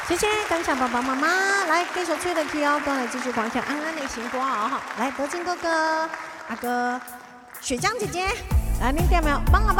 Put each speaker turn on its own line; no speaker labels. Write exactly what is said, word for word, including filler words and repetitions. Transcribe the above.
谢谢感谢爸爸妈妈，来继续吹的去哦，都来继续狂跳安安的新歌哦哈，来德金哥哥、阿哥、雪江姐姐，来你点没有？帮啊帮！